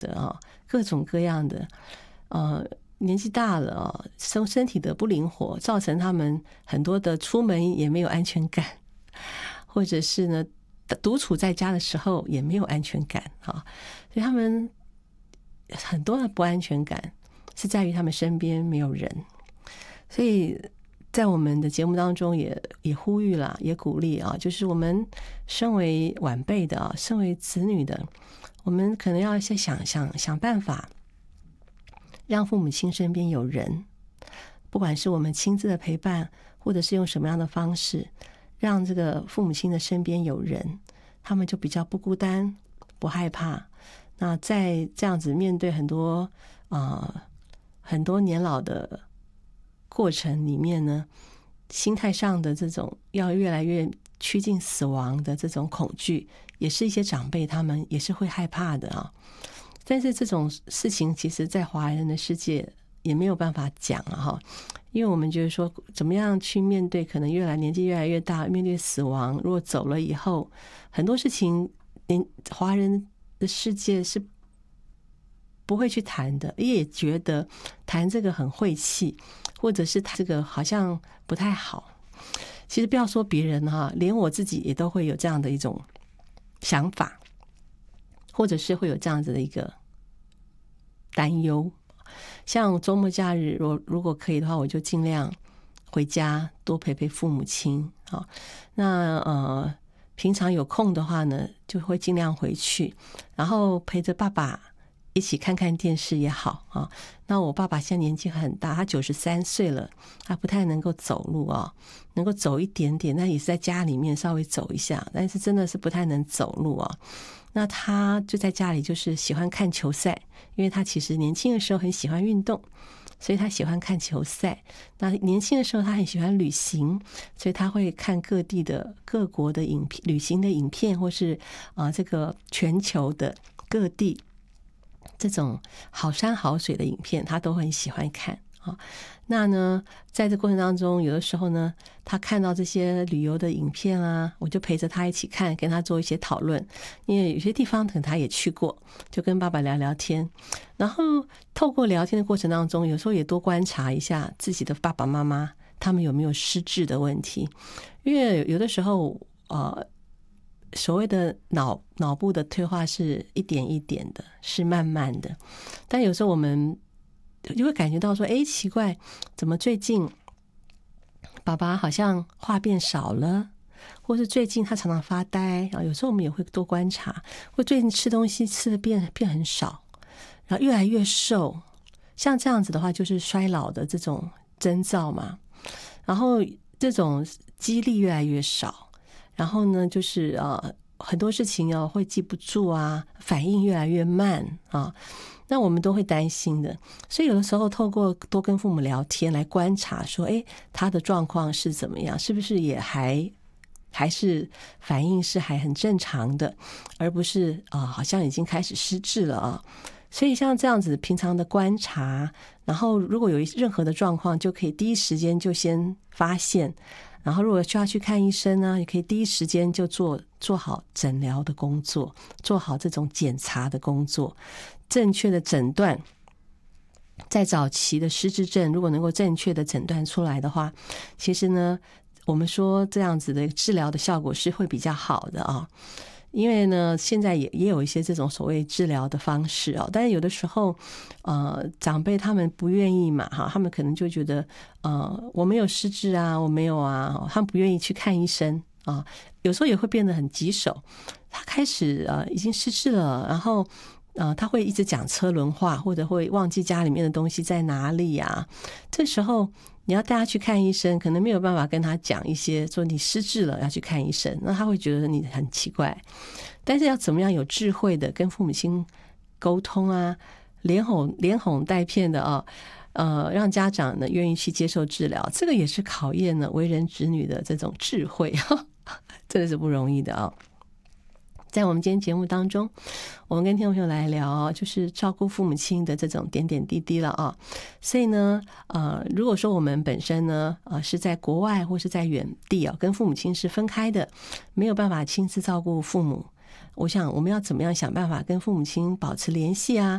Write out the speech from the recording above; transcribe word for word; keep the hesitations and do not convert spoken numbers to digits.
的啊，各种各样的，呃，年纪大了啊，身身体的不灵活，造成他们很多的出门也没有安全感，或者是呢，独处在家的时候也没有安全感啊，所以他们很多的不安全感是在于他们身边没有人。所以在我们的节目当中也也呼吁了，也鼓励啊，就是我们身为晚辈的啊，身为子女的，我们可能要先想想想办法，让父母亲身边有人，不管是我们亲自的陪伴，或者是用什么样的方式，让这个父母亲的身边有人，他们就比较不孤单，不害怕。那在这样子面对很多啊、呃、很多年老的过程里面呢，心态上的这种要越来越趋近死亡的这种恐惧，也是一些长辈他们也是会害怕的啊。但是这种事情其实在华人的世界也没有办法讲啊哈，因为我们觉得说怎么样去面对可能越来年纪越来越大，面对死亡，如果走了以后，很多事情华人的世界是不会去谈的，也觉得谈这个很晦气，或者是这个好像不太好。其实不要说别人哈，连我自己也都会有这样的一种想法，或者是会有这样子的一个担忧。像周末假日，如果可以的话，我就尽量回家多陪陪父母亲啊。那呃，平常有空的话呢，就会尽量回去，然后陪着爸爸一起看看电视也好啊。那我爸爸现在年纪很大，他九十三岁了，他不太能够走路啊，能够走一点点，那也是在家里面稍微走一下，但是真的是不太能走路啊。那他就在家里就是喜欢看球赛，因为他其实年轻的时候很喜欢运动，所以他喜欢看球赛。那年轻的时候他很喜欢旅行，所以他会看各地的各国的影片、旅行的影片，或是啊、呃、这个全球的各地这种好山好水的影片，他都很喜欢看啊。那呢，在这过程当中，有的时候呢，他看到这些旅游的影片啊，我就陪着他一起看，跟他做一些讨论。因为有些地方可能他也去过，就跟爸爸聊聊天。然后透过聊天的过程当中，有时候也多观察一下自己的爸爸妈妈，他们有没有失智的问题。因为有的时候，呃，所谓的脑脑部的退化是一点一点的，是慢慢的。但有时候我们就会感觉到说，哎，奇怪，怎么最近爸爸好像话变少了，或是最近他常常发呆啊。有时候我们也会多观察，或最近吃东西吃的变变很少，然后越来越瘦，像这样子的话，就是衰老的这种征兆嘛。然后这种肌力越来越少，然后呢，就是呃很多事情哦会记不住啊，反应越来越慢啊。那我们都会担心的，所以有的时候透过多跟父母聊天来观察说，诶，他的状况是怎么样，是不是也还还是反应是还很正常的，而不是啊、呃、好像已经开始失智了啊。所以像这样子平常的观察，然后如果有任何的状况，就可以第一时间就先发现，然后如果需要去看医生呢，也可以第一时间就做做好诊疗的工作，做好这种检查的工作，正确的诊断。在早期的失智症如果能够正确的诊断出来的话，其实呢我们说这样子的治疗的效果是会比较好的啊。因为呢现在也也有一些这种所谓治疗的方式啊，但是有的时候呃长辈他们不愿意嘛哈，他们可能就觉得呃我没有失智啊，我没有啊，他们不愿意去看医生啊，有时候也会变得很棘手。他开始呃已经失智了，然后呃他会一直讲车轮话，或者会忘记家里面的东西在哪里啊。这时候你要带他去看医生，可能没有办法跟他讲一些说你失智了要去看医生，那他会觉得你很奇怪。但是要怎么样有智慧的跟父母亲沟通啊，连哄连哄带骗的啊，呃，让家长呢愿意去接受治疗，这个也是考验呢为人子女的这种智慧，真的是不容易的啊。在我们今天节目当中，我们跟听众朋友来聊就是照顾父母亲的这种点点滴滴了啊。所以呢呃，如果说我们本身呢呃是在国外或是在远地啊，跟父母亲是分开的，没有办法亲自照顾父母，我想我们要怎么样想办法跟父母亲保持联系啊，